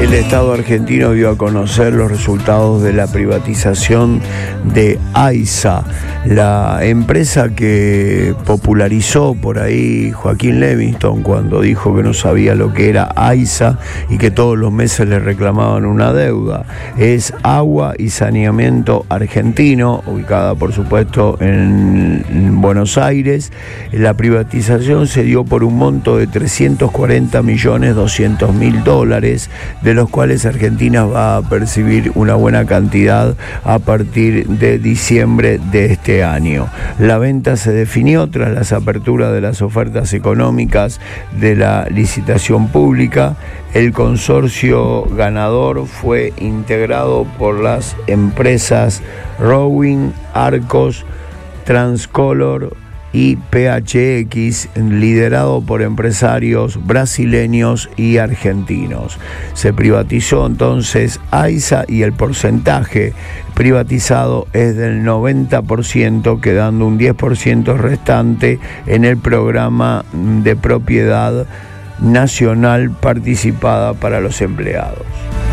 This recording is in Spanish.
El Estado argentino dio a conocer los resultados de la privatización de AISA, la empresa que popularizó por ahí Joaquín Levingston cuando dijo que no sabía lo que era AISA y que todos los meses le reclamaban una deuda. Es Agua y Saneamiento Argentino, ubicada por supuesto en Buenos Aires. La privatización se dio por un monto de $340.200.000, de los cuales Argentina va a percibir una buena cantidad a partir de diciembre de este año. La venta se definió tras las aperturas de las ofertas económicas de la licitación pública. El consorcio ganador fue integrado por las empresas Rowing, Arcos, Transcolor y PHX, liderado por empresarios brasileños y argentinos. Se privatizó entonces AISA y el porcentaje privatizado es del 90%, quedando un 10% restante en el programa de propiedad nacional participada para los empleados.